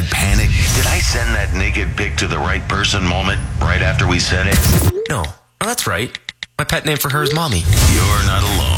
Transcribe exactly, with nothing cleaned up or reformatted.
that panic, did I send that naked pic to the right person moment right after we sent it? No. Oh, that's right. My pet name for her is Mommy. You're not alone.